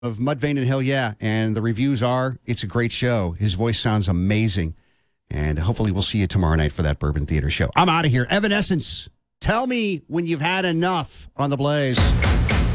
of Mudvayne and Hill, yeah. And the reviews are, it's a great show. His voice sounds amazing. And hopefully we'll see you tomorrow night for that Bourbon Theater show. I'm out of here. Evanescence, tell me when you've had enough on the Blaze.